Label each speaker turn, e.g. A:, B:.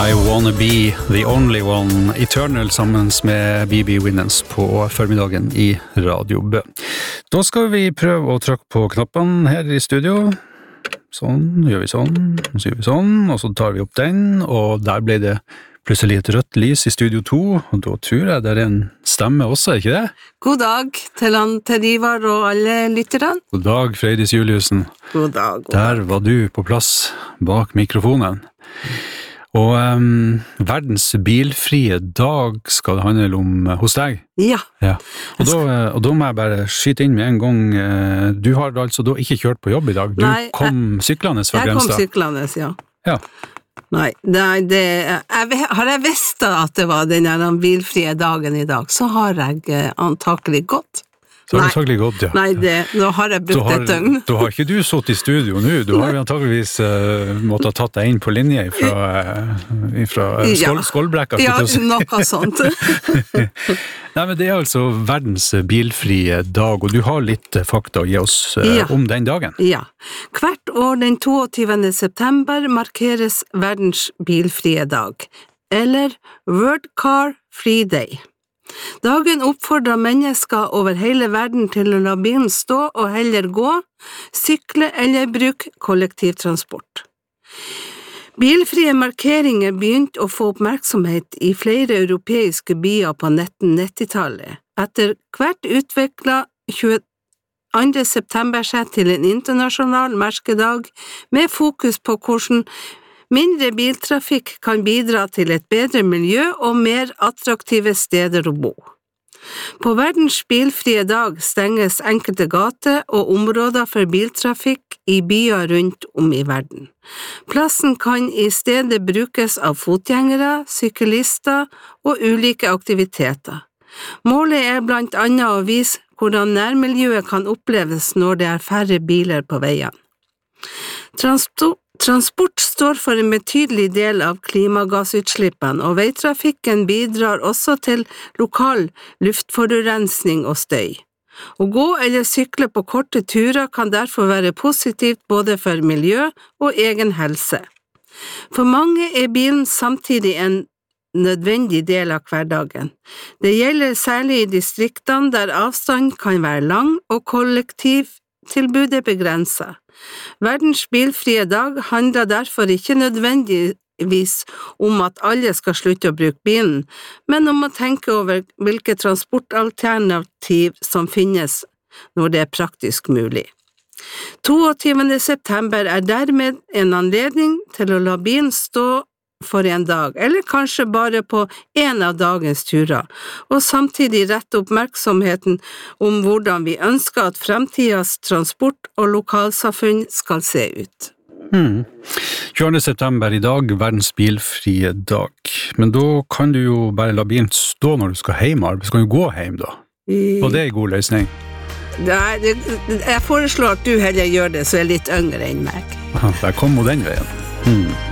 A: I Wanna Be The Only One, Eternal sammen med B.B. Winans på formiddagen i Radio Bø. Da skal vi prøve å trykke på knappen her i studio. Sånn, gjør vi sånn, og så gjør vi sånn, og så tar vi opp den, og der ble det plutselig et rødt lys i studio 2, og da tror jeg det en stemme også, ikke det?
B: God dag til Ivar og alle lytterne.
A: God dag, Frøydis Juliusen.
B: God dag.
A: Der var du på plass bak mikrofonen. Og verdens bilfrie dag skal det handle om hos deg.
B: Ja.
A: Og da må jeg bare skyte inn med en gang. Du har altså da ikke kjørt på jobb i dag. Du kom syklende fra Grenstad.
B: Jeg kom syklende, ja.
A: Ja.
B: Nei, har jeg visst at det var den bilfrie dagen i dag, så har jeg antakelig gått.
A: Så har du antagelig gått, ja.
B: Nei, nå har jeg brukt et døgn.
A: Da har ikke du sittet i studio nå, du har jo antageligvis måttet ha tatt deg inn på linje fra Skålbrekka.
B: Ja, noe sånt.
A: Nei, men det altså verdens bilfrie dag, og du har litt fakta å gi oss om den dagen.
B: Ja. Hvert år den 22. september markeres verdens bilfrie dag, eller World Car Free Day. Dagen oppfordrer mennesker over hele verden til å la bilen stå og heller gå, sykle eller bruke kollektivtransport. Bilfrie markeringer begynte å få oppmerksomhet i flere europeiske byer på 1990-tallet. Etter hvert utviklet 22. september seg til en internasjonal merkedag med fokus på hvordan mindre biltrafikk kan bidra til et bedre miljø og mer attraktive steder å bo. På verdens bilfrie dag stenges enkelte gater og områder for biltrafikk i byer rundt om i verden. Plassen kan i stedet brukes av fotgjengere, syklister og ulike aktiviteter. Målet blant annet å vise hvordan nærmiljøet kan oppleves når det færre biler på veiene. Transport står for en betydelig del av klimagassutslippene, og veitrafikken bidrar også til lokal luftforurensning og støy. Å gå eller sykle på korte turer kan derfor være positivt både for miljø og egen helse. For mange bilen samtidig en nødvendig del av hverdagen. Det gjelder særlig i distriktene der avstand kan være lang og kollektivtilbudet begrenset. Verdens bilfrie dag handler derfor ikke nødvendigvis om at alle skal slutte å bruke bilen, men om å tenke over hvilke transportalternativ som finnes når det praktisk mulig. 22. september dermed en anledning til å la bilen stå for en dag, eller kanskje bare på en av dagens turer, og samtidig rette oppmerksomheten om hvordan vi ønsker at fremtidens transport og lokalsamfunn skal se ut.
A: 20. september i dag, verdens bilfrie dag. Men da kan du jo bare la bilen stå når du skal hjem, du skal jo gå hjem da. Og det en god løsning.
B: Jeg foreslår at du heller gjør det, så litt yngre enn meg.
A: Der kom jo den veien.